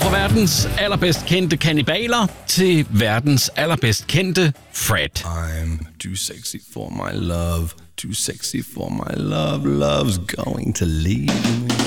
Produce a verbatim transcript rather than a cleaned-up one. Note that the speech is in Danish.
fra verdens allerbedst kendte kannibaler til verdens allerbedst kendte Fred. I'm too sexy for my love, too sexy for my love, love's going to leave me.